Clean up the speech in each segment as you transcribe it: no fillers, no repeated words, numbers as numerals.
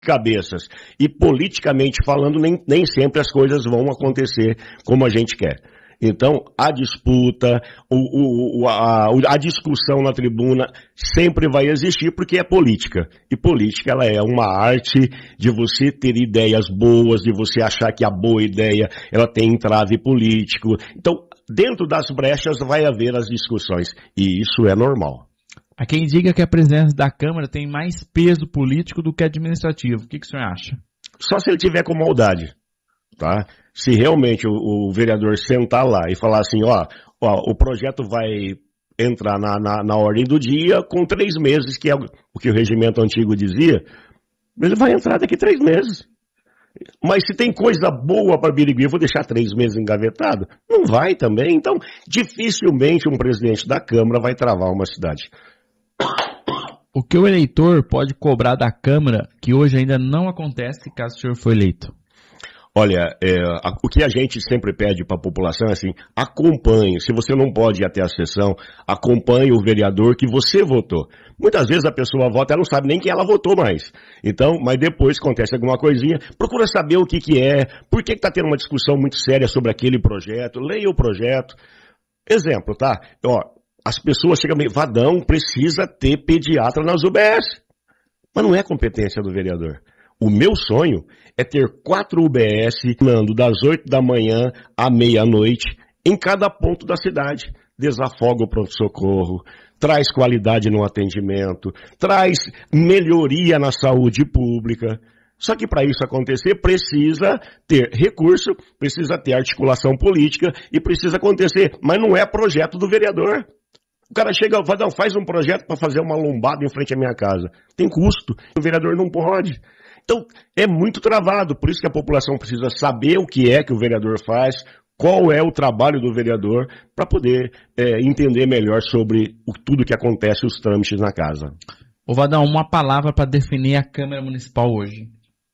cabeças. E politicamente falando, nem sempre as coisas vão acontecer como a gente quer. Então, a disputa, a discussão na tribuna sempre vai existir porque é política. E política, ela é uma arte de você ter ideias boas, de você achar que a boa ideia, ela tem entrave político. Então, dentro das brechas vai haver as discussões. E isso é normal. Há quem diga que a presidência da Câmara tem mais peso político do que administrativo. O que o senhor acha? Só se ele tiver com maldade. Tá? Se realmente o vereador sentar lá e falar assim, o projeto vai entrar na ordem do dia com 3 meses, que é o que o regimento antigo dizia, ele vai entrar daqui 3 meses. Mas se tem coisa boa para Birigui, eu vou deixar 3 meses engavetado? Não vai também. Então, dificilmente um presidente da Câmara vai travar uma cidade. O que o eleitor pode cobrar da Câmara que hoje ainda não acontece caso o senhor for eleito? Olha, o que a gente sempre pede para a população é assim, acompanhe, se você não pode ir até a sessão, acompanhe o vereador que você votou. Muitas vezes a pessoa vota, ela não sabe nem quem ela votou mais. Então, mas depois acontece alguma coisinha, procura saber o que é, por que está tendo uma discussão muito séria sobre aquele projeto, leia o projeto. Exemplo, tá? As pessoas chegam meio, Vadão, precisa ter pediatra nas UBS. Mas não é competência do vereador. O meu sonho é ter 4 UBS funcionando das 8 da manhã à meia-noite em cada ponto da cidade. Desafoga o pronto-socorro, traz qualidade no atendimento, traz melhoria na saúde pública. Só que para isso acontecer precisa ter recurso, precisa ter articulação política e precisa acontecer. Mas não é projeto do vereador. O cara chega e faz um projeto para fazer uma lombada em frente à minha casa. Tem custo. O vereador não pode. Então, é muito travado, por isso que a população precisa saber o que é que o vereador faz, qual é o trabalho do vereador, para poder entender melhor sobre tudo que acontece, os trâmites na casa. Ô Vadão, uma palavra para definir a Câmara Municipal hoje.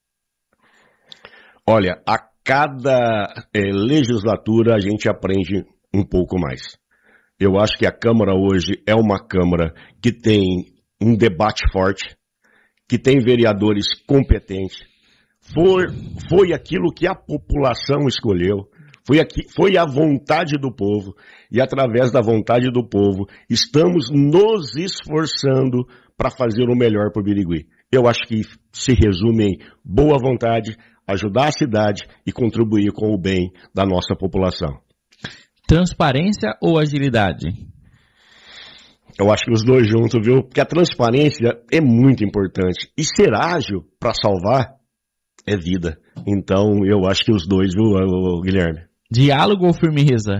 Olha, a cada legislatura a gente aprende um pouco mais. Eu acho que a Câmara hoje é uma Câmara que tem um debate forte, que tem vereadores competentes, foi aquilo que a população escolheu, foi a vontade do povo, e através da vontade do povo, estamos nos esforçando para fazer o melhor para o Birigui. Eu acho que se resume em boa vontade, ajudar a cidade e contribuir com o bem da nossa população. Transparência ou agilidade? Eu acho que os dois juntos, viu? Porque a transparência é muito importante. E ser ágil para salvar é vida. Então, eu acho que os dois, viu, Guilherme? Diálogo ou firmeza?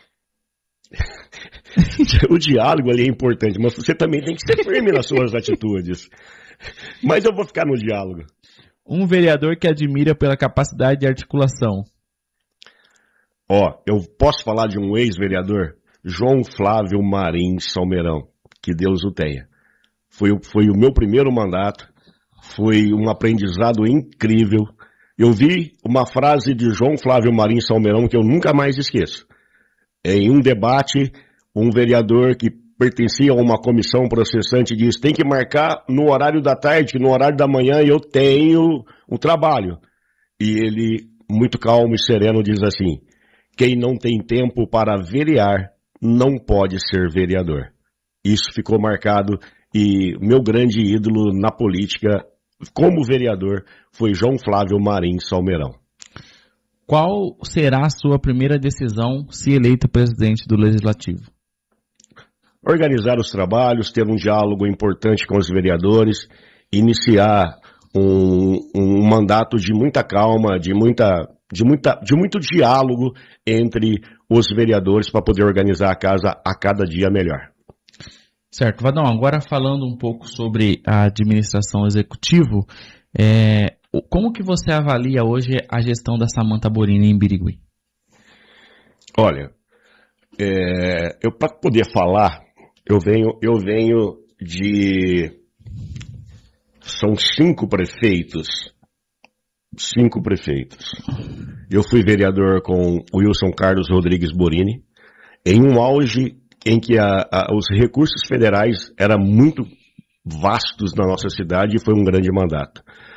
O diálogo ali é importante, mas você também tem que ser firme nas suas atitudes. Mas eu vou ficar no diálogo. Um vereador que admira pela capacidade de articulação. Eu posso falar de um ex-vereador? João Flávio Marins Salmeirão, que Deus o tenha. Foi o meu primeiro mandato, foi um aprendizado incrível. Eu vi uma frase de João Flávio Marins Salmeirão que eu nunca mais esqueço. Em um debate, um vereador que pertencia a uma comissão processante disse, tem que marcar no horário da tarde, no horário da manhã eu tenho o trabalho. E ele, muito calmo e sereno, diz assim, quem não tem tempo para verear, não pode ser vereador. Isso ficou marcado e meu grande ídolo na política, como vereador, foi João Flávio Marins Salmeirão. Qual será a sua primeira decisão se eleito presidente do Legislativo? Organizar os trabalhos, ter um diálogo importante com os vereadores, iniciar um mandato de muita calma, de muito diálogo entre os vereadores para poder organizar a casa a cada dia melhor. Certo, Vadão, agora falando um pouco sobre a administração executiva, como que você avalia hoje a gestão da Samantha Borini em Birigui? Olha, eu para poder falar, eu venho de... São 5 prefeitos. 5 prefeitos. Eu fui vereador com Wilson Carlos Rodrigues Borini, em um auge em que os recursos federais eram muito vastos na nossa cidade e foi um grande mandato.